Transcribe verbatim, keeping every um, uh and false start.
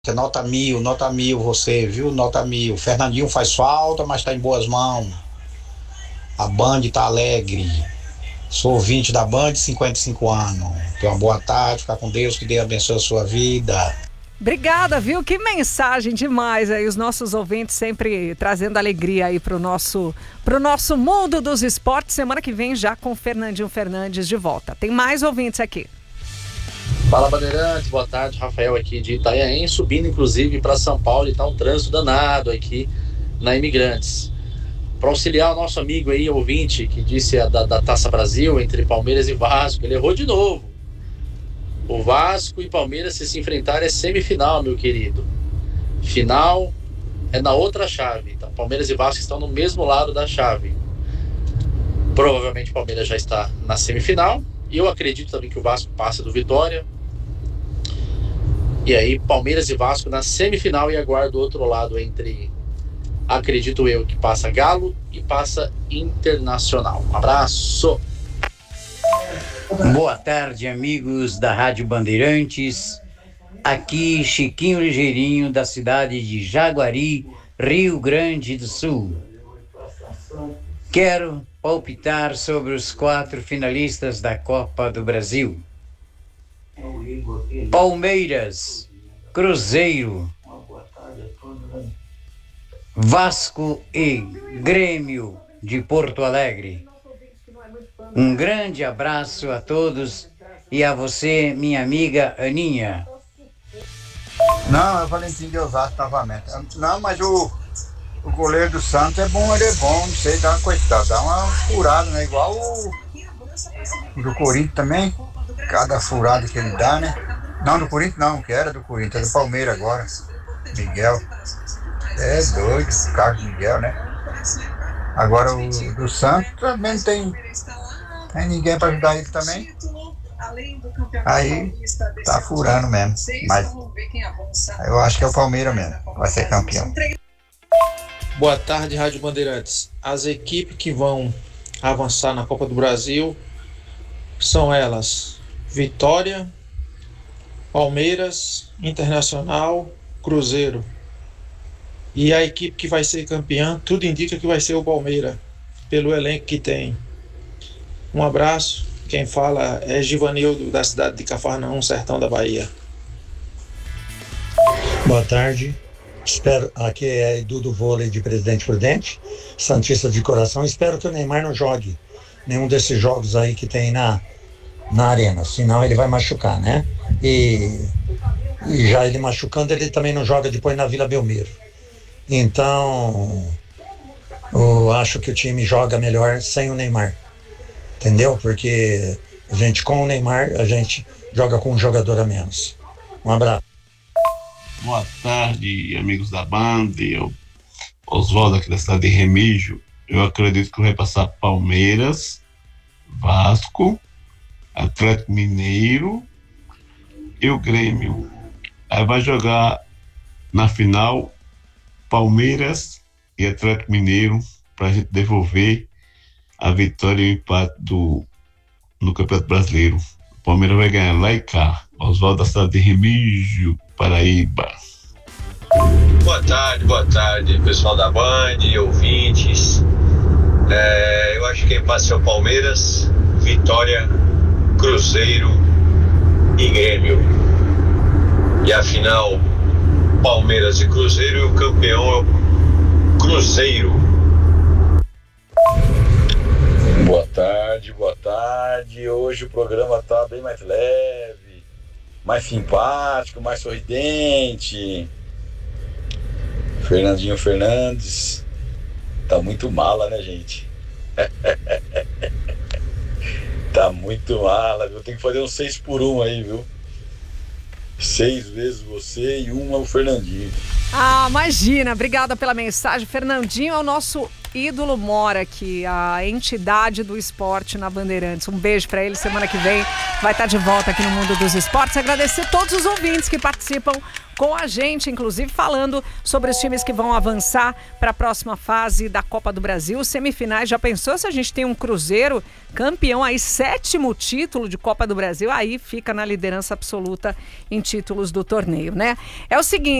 Nota mil, nota mil você, viu? Nota mil. Fernandinho faz falta, mas tá em boas mãos. A Band tá alegre. Sou ouvinte da Band, cinquenta e cinco anos. Tenha uma boa tarde, fica com Deus, que Deus abençoe a sua vida. Obrigada, viu? Que mensagem demais aí, os nossos ouvintes sempre trazendo alegria aí pro nosso, pro nosso mundo dos esportes. Semana que vem já com o Fernandinho Fernandes de volta. Tem mais ouvintes aqui. Fala, Bandeirantes, boa tarde, Rafael aqui de Itanhaém, subindo inclusive para São Paulo, e tá um trânsito danado aqui na Imigrantes. Para auxiliar o nosso amigo aí, ouvinte, que disse a da, da Taça Brasil entre Palmeiras e Vasco, ele errou de novo. O Vasco e Palmeiras, se se enfrentarem, é semifinal, meu querido. Final é na outra chave. Então, Palmeiras e Vasco estão no mesmo lado da chave. Provavelmente o Palmeiras já está na semifinal. E eu acredito também que o Vasco passa do Vitória. E aí, Palmeiras e Vasco na semifinal, e aguardo o outro lado entre, acredito eu, que passa Galo e passa Internacional. Um abraço! Boa tarde, amigos da Rádio Bandeirantes. Aqui Chiquinho Ligeirinho, da cidade de Jaguari, Rio Grande do Sul. Quero palpitar sobre os quatro finalistas da Copa do Brasil. Palmeiras, Cruzeiro, Vasco e Grêmio de Porto Alegre. Um grande abraço a todos e a você, minha amiga Aninha. Não, é o Valentim de Osasco novamente. Não, mas o, o goleiro do Santos é bom, ele é bom, não sei, dá uma coitada, dá uma furada, né? Igual o, o do Corinthians também, cada furada que ele dá, né? Não, do Corinthians não, que era do Corinthians, é do Palmeiras agora, Miguel. É doido, o Carlos Miguel, né? Agora o do Santos também não tem, tem ninguém para ajudar ele também. Aí tá furando mesmo. Mas eu acho que é o Palmeiras mesmo, vai ser campeão. Boa tarde, Rádio Bandeirantes. As equipes que vão avançar na Copa do Brasil são elas: Vitória, Palmeiras, Internacional, Cruzeiro. E a equipe que vai ser campeã, tudo indica que vai ser o Palmeiras, pelo elenco que tem. Um abraço, quem fala é Givanildo, da cidade de Cafarnaum, sertão da Bahia. Boa tarde, espero, aqui é Edu do Vôlei de Presidente Prudente, santista de coração. Espero que o Neymar não jogue nenhum desses jogos aí que tem na, na arena, senão ele vai machucar, né? E, e já ele machucando, ele também não joga depois na Vila Belmiro. Então, eu acho que o time joga melhor sem o Neymar, entendeu? Porque a gente, com o Neymar, a gente joga com um jogador a menos. Um abraço. Boa tarde, amigos da Band. Eu, Oswaldo, aqui da cidade de Remígio. Eu acredito que vai passar Palmeiras, Vasco, Atlético Mineiro e o Grêmio. Aí vai jogar na final Palmeiras e Atlético Mineiro, para a gente devolver a vitória e o empate do, no Campeonato Brasileiro. O Palmeiras vai ganhar lá e cá. Oswaldo da cidade de Remígio, Paraíba. Boa tarde, boa tarde, pessoal da Band, ouvintes. É, eu acho que quem passa é o Palmeiras, Vitória, Cruzeiro e Grêmio. E a final, Palmeiras e Cruzeiro, e o campeão é o Cruzeiro. Boa tarde, boa tarde. Hoje o programa tá bem mais leve, mais simpático, mais sorridente. Fernandinho Fernandes tá muito mala, né, gente? Tá muito mala, viu? Tem que fazer um seis por um aí, viu? Seis vezes você e um é o Fernandinho. Ah, imagina, obrigada pela mensagem. Fernandinho é o nosso ídolo mora aqui, a entidade do esporte na Bandeirantes. Um beijo pra ele, semana que vem vai estar de volta aqui no Mundo dos Esportes. Agradecer todos os ouvintes que participam com a gente, inclusive falando sobre os times que vão avançar para a próxima fase da Copa do Brasil, semifinais. Já pensou se a gente tem um Cruzeiro campeão aí, sétimo título de Copa do Brasil, aí fica na liderança absoluta em títulos do torneio, né? É o seguinte,